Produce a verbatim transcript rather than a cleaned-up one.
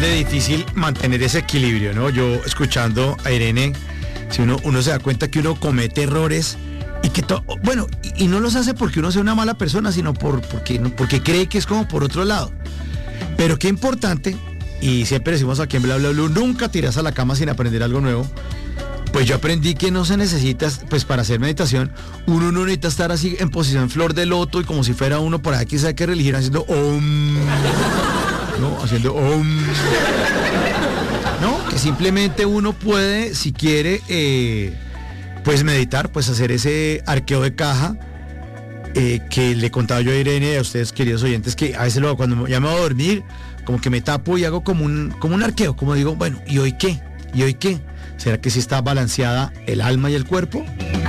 de difícil mantener ese equilibrio, ¿no? Yo escuchando a Irene, si uno, uno se da cuenta que uno comete errores y que to, bueno, y, y no los hace porque uno sea una mala persona, sino por, porque, porque cree que es como por otro lado. Pero qué importante, y siempre decimos aquí en Bla Bla Blue, nunca tiras a la cama sin aprender algo nuevo. Pues yo aprendí que no se necesita, pues para hacer meditación, uno no necesita estar así en posición flor de loto y como si fuera uno por ahí que sabe qué religión haciendo om, ¿no? Haciendo om. No, que simplemente uno puede, si quiere, eh, pues meditar, pues hacer ese arqueo de caja, eh, que le contaba yo a Irene y a ustedes, queridos oyentes, que a veces lo, cuando ya me voy a dormir, como que me tapo y hago como un, como un arqueo, como digo, bueno, ¿y hoy qué? ¿Y hoy qué? ¿Será que sí está balanceada el alma y el cuerpo?